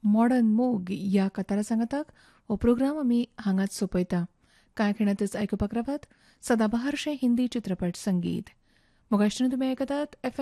Modern मोग ह्या कथारसंगताक हो प्रोग्राम आमी हांगाच सोंपयता. कांय खिणातच आयकुपाक रावात सदाबहारशें हिंदी चित्रपट संगीत. मोगाश्रीन तुमी आयकतात FM